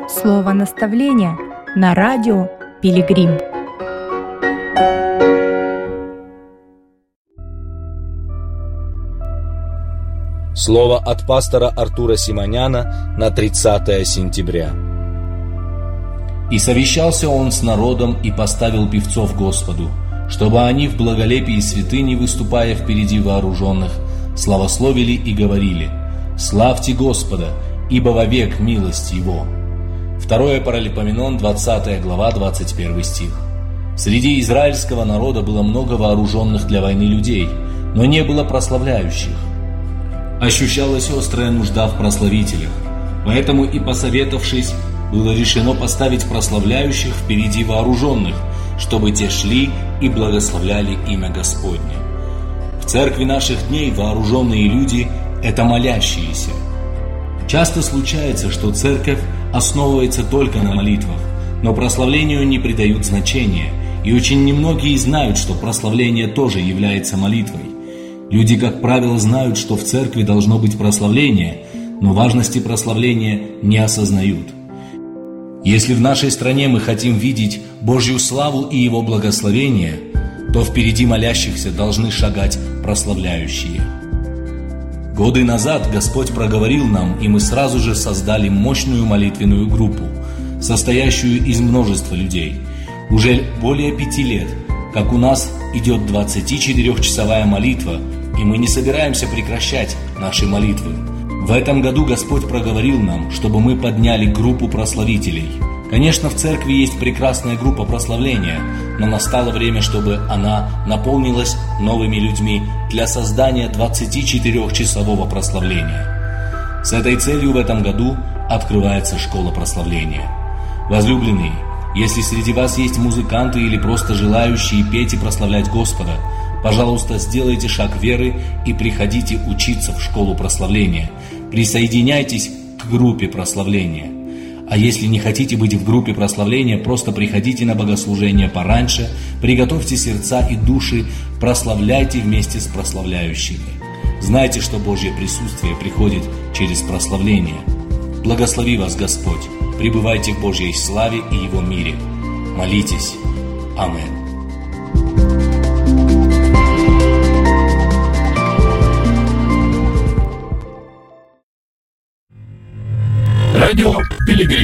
Слово наставления на радио Пилигрим. Слово от пастора Артура Симоняна на 30 сентября. «И совещался он с народом и поставил певцов Господу, чтобы они в благолепии святыни, выступая впереди вооруженных, славословили и говорили: славьте Господа, ибо вовек милость Его». 2 Паралипоменон, 20 глава, 21 стих. Среди израильского народа было много вооруженных для войны людей, но не было прославляющих. Ощущалась острая нужда в прославителях, поэтому и посоветовавшись, было решено поставить прославляющих впереди вооруженных, чтобы те шли и благословляли имя Господне. В церкви наших дней вооруженные люди – это молящиеся. Часто случается, что церковь основывается только на молитвах, но прославлению не придают значения, и очень немногие знают, что прославление тоже является молитвой. Люди, как правило, знают, что в церкви должно быть прославление, но важности прославления не осознают. Если в нашей стране мы хотим видеть Божью славу и Его благословение, то впереди молящихся должны шагать прославляющие. Годы назад Господь проговорил нам, и мы сразу же создали мощную молитвенную группу, состоящую из множества людей. Уже более 5 лет, как у нас идет 24-часовая молитва, и мы не собираемся прекращать наши молитвы. В этом году Господь проговорил нам, чтобы мы подняли группу прославителей. Конечно, в церкви есть прекрасная группа прославления, но настало время, чтобы она наполнилась новыми людьми для создания 24-часового прославления. С этой целью в этом году открывается школа прославления. Возлюбленные, если среди вас есть музыканты или просто желающие петь и прославлять Господа, пожалуйста, сделайте шаг веры и приходите учиться в школу прославления. Присоединяйтесь к группе прославления. А если не хотите быть в группе прославления, просто приходите на богослужение пораньше, приготовьте сердца и души, прославляйте вместе с прославляющими. Знайте, что Божье присутствие приходит через прославление. Благослови вас Господь, пребывайте в Божьей славе и Его мире. Молитесь. Аминь. Радио Пилигрим.